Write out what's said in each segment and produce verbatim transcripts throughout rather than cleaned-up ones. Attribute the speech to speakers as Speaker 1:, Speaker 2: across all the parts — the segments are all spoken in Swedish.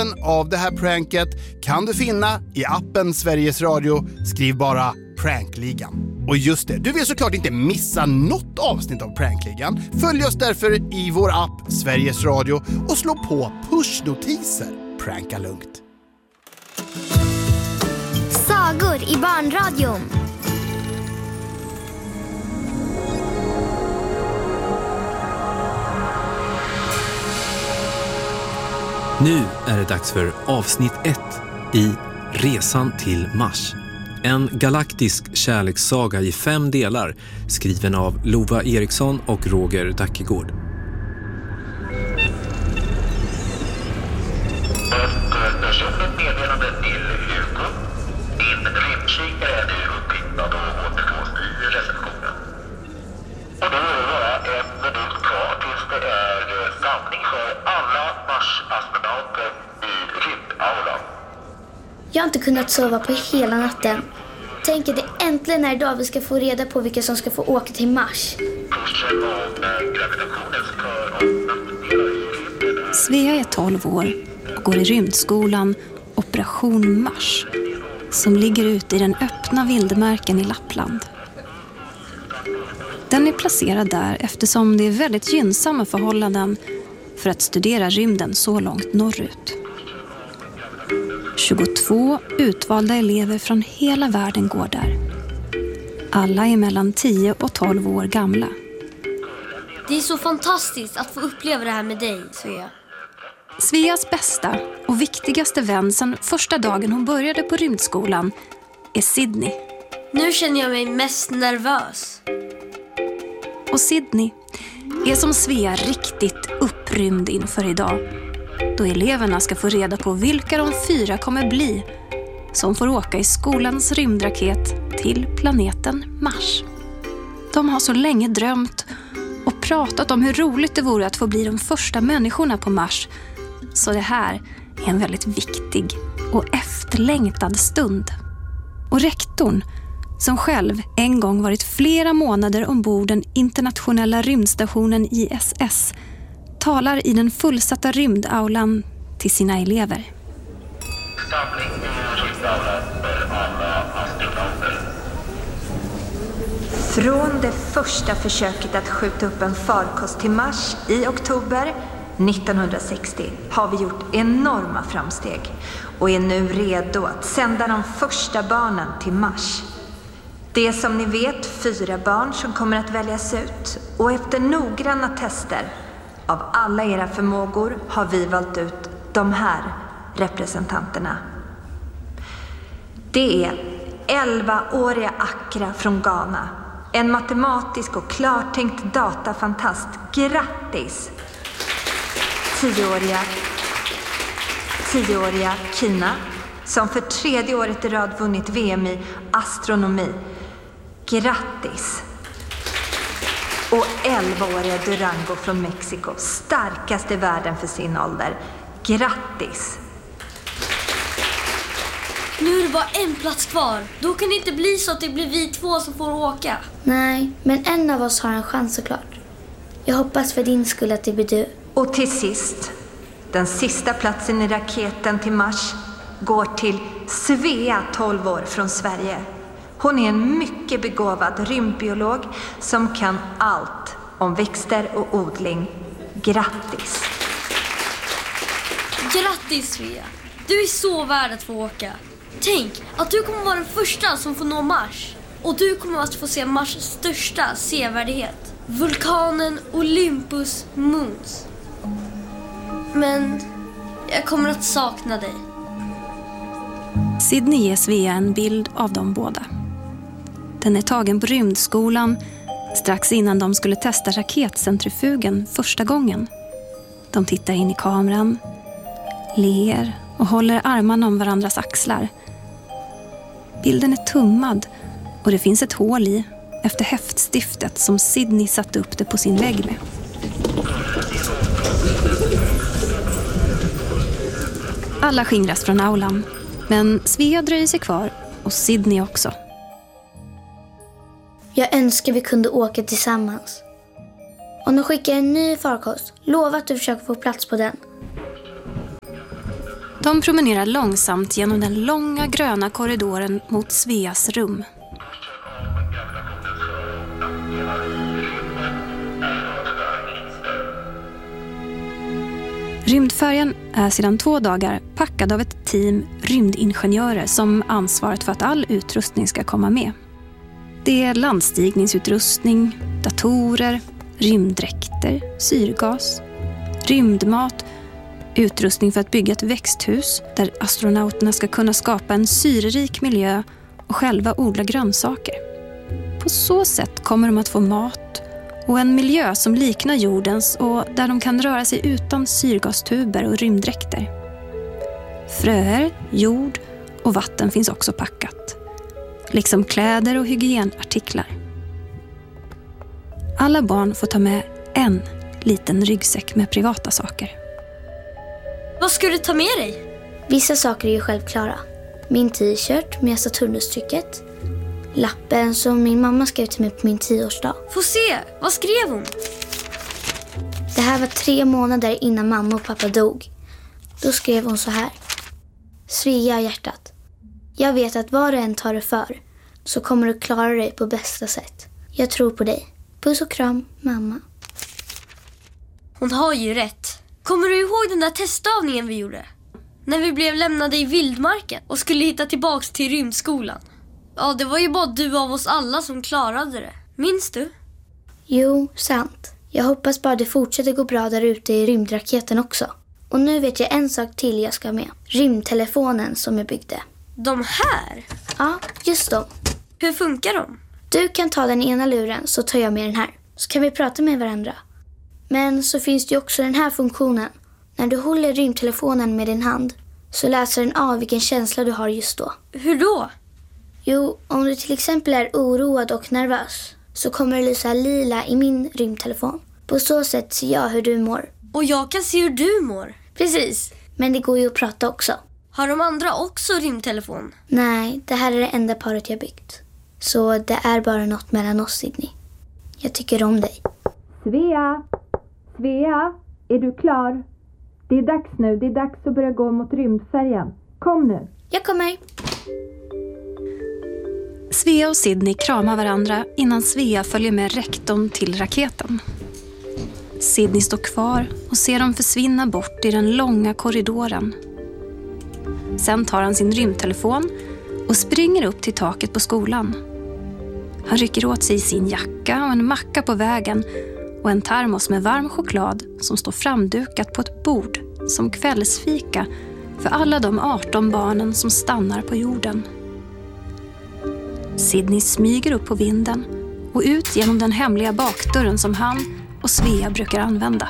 Speaker 1: av det här pranket kan du finna i appen Sveriges Radio. Skriv bara Prankligan. Och just det, du vill såklart inte missa något avsnitt av Prankligan. Följ oss därför i vår app Sveriges Radio och slå på pushnotiser. Pranka lugnt.
Speaker 2: Sagor i barnradion.
Speaker 3: Nu är det dags för avsnitt ett i Resan till Mars. En galaktisk kärlekssaga i fem delar, skriven av Lova Eriksson och Roger Dackegård.
Speaker 4: Personligt meddelande till Hugo. Din rymdkikare är nu upphittad och återfås i receptionen. Och då är det bara en minut kvar tills det är samling för alla Mars-astronauter i rymdaulan.
Speaker 2: Jag har inte kunnat sova på hela natten. Tänker det äntligen är idag vi ska få reda på vilka som ska få åka till Mars.
Speaker 4: Kursen om gravitationens för- och nackdelar i rymden.
Speaker 5: Svea är tolv år och går i rymdskolan Operation Mars, som ligger ute i den öppna vildmarken i Lappland. Den är placerad där eftersom det är väldigt gynnsamma förhållanden för att studera rymden så långt norrut. tjugotvå utvalda elever från hela världen går där. Alla är mellan tio och tolv år gamla.
Speaker 6: Det är så fantastiskt att få uppleva det här med dig, Svea.
Speaker 5: Sveas bästa och viktigaste vän sedan första dagen hon började på rymdskolan är Sydney.
Speaker 6: Nu känner jag mig mest nervös.
Speaker 5: Och Sydney är som Svea riktigt upprymd inför idag, då eleverna ska få reda på vilka de fyra kommer bli som får åka i skolans rymdraket till planeten Mars. De har så länge drömt och pratat om hur roligt det vore att få bli de första människorna på Mars, så det här är en väldigt viktig och efterlängtad stund. Och rektorn, som själv en gång varit flera månader ombord den internationella rymdstationen I S S, talar i den fullsatta rymdaulan till sina elever.
Speaker 4: Samling i rymdaulan för alla astronauter.
Speaker 7: Från det första försöket att skjuta upp en farkost till Mars i oktober nittonhundrasextio har vi gjort enorma framsteg och är nu redo att sända de första barnen till Mars. Det är som ni vet fyra barn som kommer att väljas ut, och efter noggranna tester av alla era förmågor har vi valt ut de här representanterna. Det är elvaåriga Accra från Ghana, en matematisk och klartänkt datafantast. Grattis! Tioåriga, tioåriga Kina, som för tredje året i rad vunnit V M i astronomi. Grattis! Och elvaåriga Durango från Mexiko, starkast i världen för sin ålder. Grattis!
Speaker 6: Nu är det bara en plats kvar. Då kan det inte bli så att det blir vi två som får åka.
Speaker 2: Nej, men en av oss har en chans såklart. Jag hoppas för din skull att det blir du.
Speaker 7: Och till sist, den sista platsen i raketen till Mars går till Svea, tolv år, från Sverige. Hon är en mycket begåvad rymdbiolog som kan allt om växter och odling. Grattis!
Speaker 6: Grattis, Svea. Du är så värd att få åka. Tänk att du kommer vara den första som får nå Mars. Och du kommer att få se Mars största sevärdhet. Vulkanen Olympus Mons. Men jag kommer att sakna dig.
Speaker 5: Sydney ger Svea en bild av de båda. Den är tagen på rymdskolan strax innan de skulle testa raketcentrifugen första gången. De tittar in i kameran, ler och håller armarna om varandras axlar. Bilden är tummad och det finns ett hål i efter häftstiftet som Sydney satte upp det på sin vägg med. Alla skingras från aulan, men Svea dröjer sig kvar och Sydney också.
Speaker 2: Jag önskar vi kunde åka tillsammans. Om de skickar en ny farkost, lova att du försöker få plats på den.
Speaker 5: De promenerar långsamt genom den långa gröna korridoren mot Sveas rum. Rymdfärjan är sedan två dagar packad av ett team rymdingenjörer som ansvarat för att all utrustning ska komma med. Det är landstigningsutrustning, datorer, rymddräkter, syrgas, rymdmat, utrustning för att bygga ett växthus där astronauterna ska kunna skapa en syrerik miljö och själva odla grönsaker. På så sätt kommer de att få mat och en miljö som liknar jordens och där de kan röra sig utan syrgastuber och rymddräkter. Fröer, jord och vatten finns också packat, liksom kläder och hygienartiklar. Alla barn får ta med en liten ryggsäck med privata saker.
Speaker 6: Vad ska du ta med dig?
Speaker 2: Vissa saker är ju självklara. Min t-shirt med Saturnustrycket. Lappen som min mamma skrev till mig på min tioårsdag.
Speaker 6: Få se, vad skrev hon?
Speaker 2: Det här var tre månader innan mamma och pappa dog. Då skrev hon så här. Svea hjärtat. Jag vet att vad du än tar dig för så kommer du klara dig på bästa sätt. Jag tror på dig. Puss och kram, mamma.
Speaker 6: Hon har ju rätt. Kommer du ihåg den där testavningen vi gjorde? När vi blev lämnade i vildmarken och skulle hitta tillbaks till rymdskolan. Ja, det var ju bara du av oss alla som klarade det. Minns du?
Speaker 2: Jo, sant. Jag hoppas bara det fortsätter gå bra där ute i rymdraketen också. Och nu vet jag en sak till jag ska med. Rymdtelefonen som jag byggde.
Speaker 6: De här?
Speaker 2: Ja, just dem.
Speaker 6: Hur funkar de?
Speaker 2: Du kan ta den ena luren så tar jag med den här. Så kan vi prata med varandra. Men så finns det ju också den här funktionen. När du håller rymdtelefonen med din hand så läser den av vilken känsla du har just då.
Speaker 6: Hur då?
Speaker 2: Jo, om du till exempel är oroad och nervös så kommer det lysa lila i min rymdtelefon. På så sätt ser jag hur du mår.
Speaker 6: Och jag kan se hur du mår.
Speaker 2: Precis, men det går ju att prata också.
Speaker 6: Har de andra också rymdtelefon?
Speaker 2: Nej, det här är det enda paret jag byggt. Så det är bara något mellan oss, Sydney. Jag tycker om dig.
Speaker 8: Svea! Svea, är du klar? Det är dags nu, det är dags att börja gå mot rymdfärjan. Kom nu.
Speaker 2: Jag kommer.
Speaker 5: Svea och Sydney kramar varandra innan Svea följer med rektorn till raketen. Sydney står kvar och ser dem försvinna bort i den långa korridoren. Sen tar han sin rymdtelefon och springer upp till taket på skolan. Han rycker åt sig sin jacka och en macka på vägen och en termos med varm choklad som står framdukat på ett bord som kvällsfika för alla de arton barnen som stannar på jorden. Sydney smyger upp på vinden och ut genom den hemliga bakdörren som han och Svea brukar använda.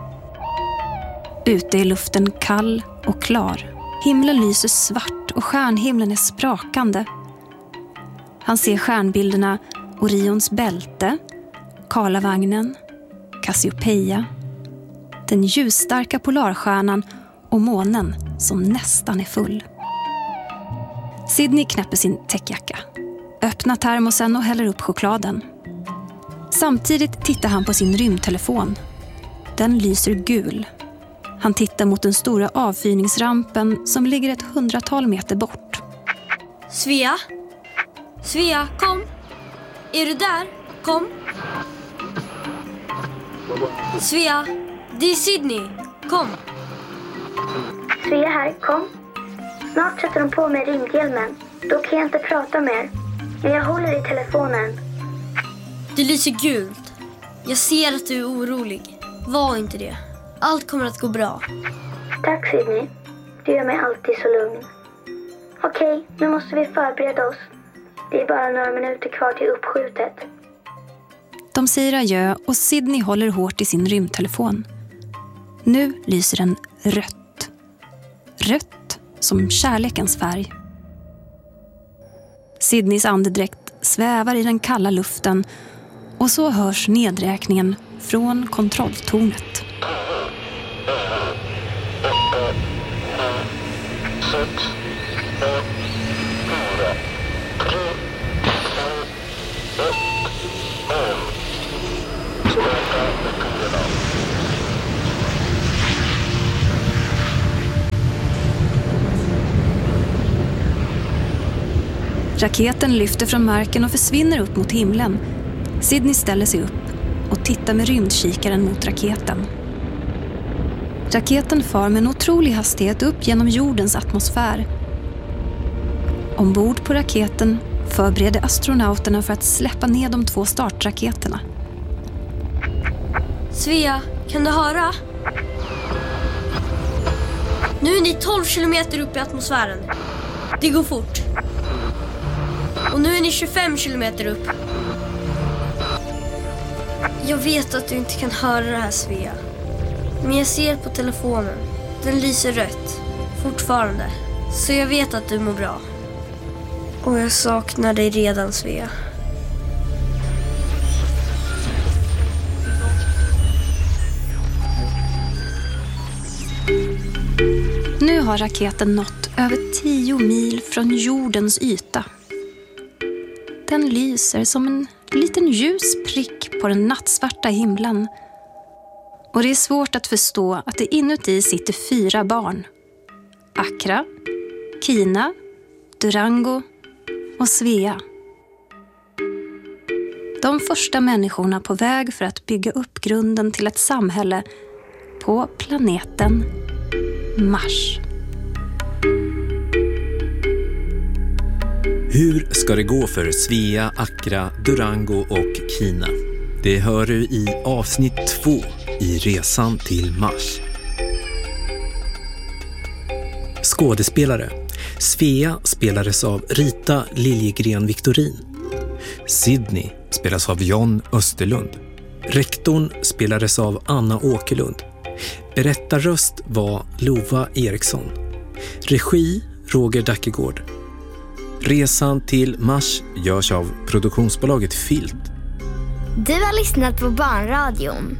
Speaker 5: Ute är luften kall och klar. Himlen lyser svart och stjärnhimlen är sprakande. Han ser stjärnbilderna Orions bälte, Karlavagnen, Cassiopeia, den ljusstarka polarstjärnan och månen som nästan är full. Sydney knäpper sin täckjacka, öppnar termosen och häller upp chokladen. Samtidigt tittar han på sin rymdtelefon. Den lyser gul. Han tittar mot den stora avfyrningsrampen som ligger ett hundratal meter bort.
Speaker 6: Svea? Svea, kom. Är du där? Kom. Svea, det är Sydney. Kom.
Speaker 2: Svea här, kom. Snart sätter de på mig rymdhjälmen. Då kan jag inte prata mer. Men jag håller i telefonen.
Speaker 6: Du lyser gult. Jag ser att du är orolig. Var inte det. Allt kommer att gå bra.
Speaker 2: Tack, Sydney. Du gör mig alltid så lugn. Okej, nu måste vi förbereda oss. Det är bara några minuter kvar till uppskjutet.
Speaker 5: De säger adjö och Sydney håller hårt i sin rymdtelefon. Nu lyser den rött. Rött som kärlekens färg. Sydneys andedräkt svävar i den kalla luften och så hörs nedräkningen från kontrolltornet.
Speaker 4: sex, fem, fyra, tre, två, ett, noll. Starta motorerna.
Speaker 5: Raketen lyfter från marken och försvinner upp mot himlen. Sydney ställer sig upp och tittar med rymdkikaren mot raketen. Raketen far med en otrolig hastighet upp genom jordens atmosfär. Ombord på raketen förbereder astronauterna för att släppa ner de två startraketerna.
Speaker 6: Svea, kan du höra? Nu är ni tolv kilometer upp i atmosfären. Det går fort. Och nu är ni tjugofem kilometer upp. Jag vet att du inte kan höra det här, Svea. Men jag ser på telefonen. Den lyser rött. Fortfarande. Så jag vet att du mår bra. Och jag saknar dig redan, Svea.
Speaker 5: Nu har raketen nått över tio mil från jordens yta. Den lyser som en liten ljus prick på den nattsvarta himlen. Och det är svårt att förstå att det inuti sitter fyra barn. Accra, Kina, Durango och Svea. De första människorna på väg för att bygga upp grunden till ett samhälle på planeten Mars.
Speaker 3: Hur ska det gå för Svea, Accra, Durango och Kina? Det hör du i avsnitt två i Resan till Mars. Skådespelare. Svea spelades av Rita Liljegren-Victorin. Sydney spelas av John Österlund. Rektorn spelades av Anna Åkerlund. Berättarröst var Lova Eriksson. Regi Roger Dackegård. Resan till Mars görs av produktionsbolaget Filt.
Speaker 2: Du har lyssnat på Barnradion.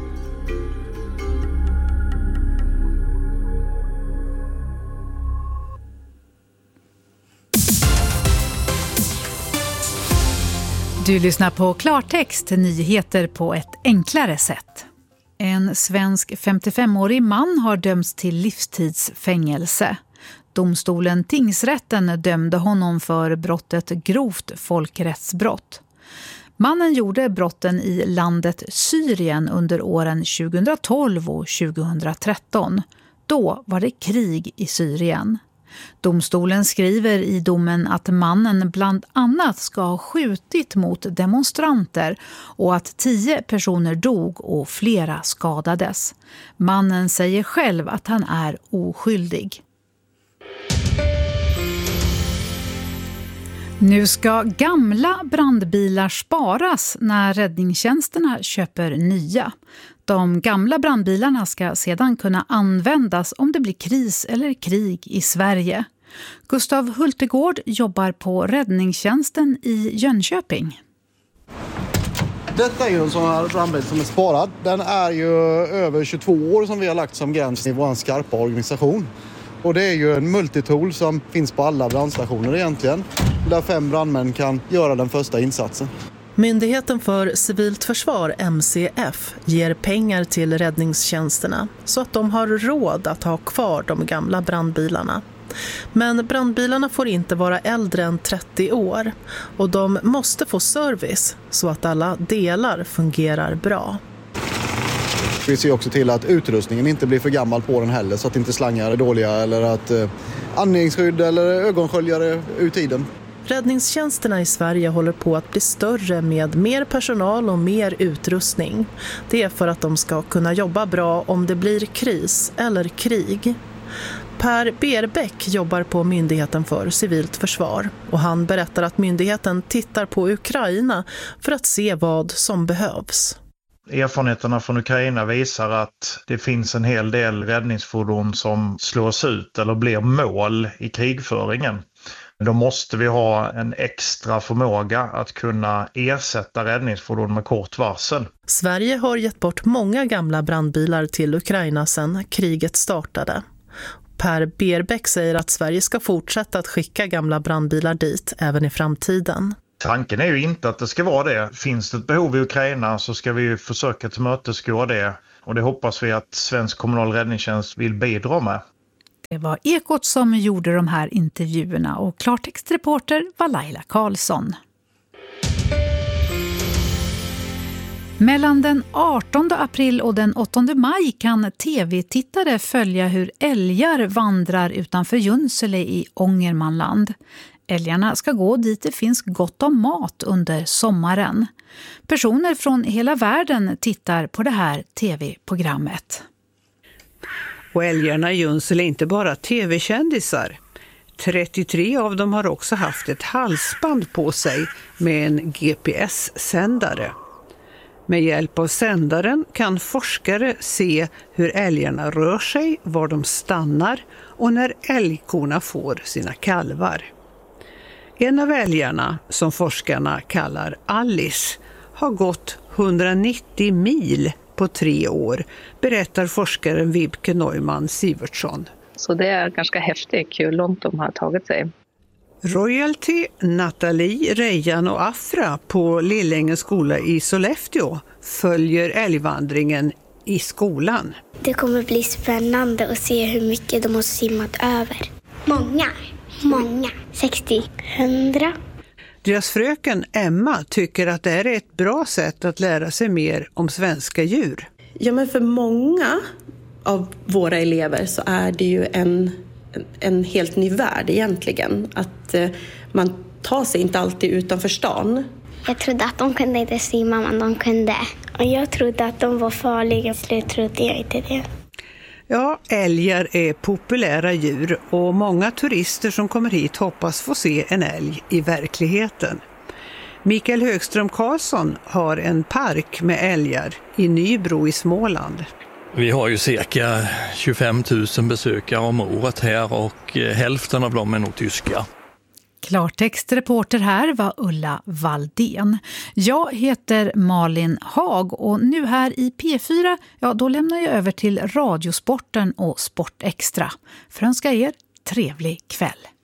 Speaker 9: Du lyssnar på Klartext, nyheter på ett enklare sätt. En svensk femtiofemårig man har dömts till livstidsfängelse. Domstolen Tingsrätten dömde honom för brottet grovt folkrättsbrott. Mannen gjorde brotten i landet Syrien under åren tjugohundratolv och tjugohundratretton. Då var det krig i Syrien. Domstolen skriver i domen att mannen bland annat ska ha skjutit mot demonstranter och att tio personer dog och flera skadades. Mannen säger själv att han är oskyldig. Nu ska gamla brandbilar sparas när räddningstjänsterna köper nya. De gamla brandbilarna ska sedan kunna användas om det blir kris eller krig i Sverige. Gustav Hultegård jobbar på räddningstjänsten i Jönköping.
Speaker 10: Detta är ju en sån här brandbil som är sparad. Den är ju över tjugotvå år som vi har lagt som gräns i vår skarpa organisation. Och det är ju en multitool som finns på alla brandstationer egentligen. Där fem brandmän kan göra den första insatsen.
Speaker 11: Myndigheten för civilt försvar, M C F, ger pengar till räddningstjänsterna så att de har råd att ha kvar de gamla brandbilarna. Men brandbilarna får inte vara äldre än trettio år och de måste få service så att alla delar fungerar bra.
Speaker 10: Vi ser också till att utrustningen inte blir för gammal på den heller så att inte slangar är dåliga eller att eh, andningsskydd eller ögonsköljare ur tiden.
Speaker 11: Räddningstjänsterna i Sverige håller på att bli större med mer personal och mer utrustning. Det är för att de ska kunna jobba bra om det blir kris eller krig. Per Berbäck jobbar på Myndigheten för civilt försvar och han berättar att myndigheten tittar på Ukraina för att se vad som behövs.
Speaker 12: Erfarenheterna från Ukraina visar att det finns en hel del räddningsfordon som slås ut eller blir mål i krigföringen. Då måste vi ha en extra förmåga att kunna ersätta räddningsfordon med kort varsel.
Speaker 11: Sverige har gett bort många gamla brandbilar till Ukraina sedan kriget startade. Per Berbäck säger att Sverige ska fortsätta att skicka gamla brandbilar dit även i framtiden.
Speaker 12: Tanken är ju inte att det ska vara det. Finns det ett behov i Ukraina så ska vi försöka tillmötesgå det. Och det hoppas vi att svensk kommunal räddningstjänst vill bidra med.
Speaker 9: Det var Ekot som gjorde de här intervjuerna och klartextreporter var Laila Karlsson. Mellan den artonde april och den åttonde maj kan tv-tittare följa hur älgar vandrar utanför Junsele i Ångermanland. Älgarna ska gå dit det finns gott om mat under sommaren. Personer från hela världen tittar på det här tv-programmet.
Speaker 13: Och älgarna i Junsele är inte bara tv-kändisar. trettiotre av dem har också haft ett halsband på sig med en G P S-sändare. Med hjälp av sändaren kan forskare se hur älgarna rör sig, var de stannar och när älgkorna får sina kalvar. En av älgarna, som forskarna kallar Alice, har gått hundranittio mil på tre år, berättar forskaren Vibke Neumann Sivertsson.
Speaker 14: Så det är ganska häftigt hur långt de har tagit sig.
Speaker 13: Royalty, Nathalie, Rejan och Afra på Lillängens skola i Sollefteå följer älgvandringen i skolan.
Speaker 2: Det kommer bli spännande att se hur mycket de har simmat över. Många, många, sextio, hundra.
Speaker 13: Deras fröken Emma tycker att det är ett bra sätt att lära sig mer om svenska djur.
Speaker 15: Ja, men för många av våra elever så är det ju en, en helt ny värld egentligen. Att eh, man tar sig inte alltid utanför stan.
Speaker 2: Jag trodde att de kunde inte simma, men de kunde. Och jag trodde att de var farliga, så det trodde jag inte det.
Speaker 13: Ja, älgar är populära djur och många turister som kommer hit hoppas få se en älg i verkligheten. Mikael Högström Karlsson har en park med älgar i Nybro i Småland.
Speaker 16: Vi har ju cirka tjugofem tusen besökare om året här och hälften av dem är nog tyska.
Speaker 9: Klartextreporter här var Ulla Valdén. Jag heter Malin Hag och nu här i P fyra, ja då lämnar jag över till Radiosporten och Sportextra. För önska er trevlig kväll.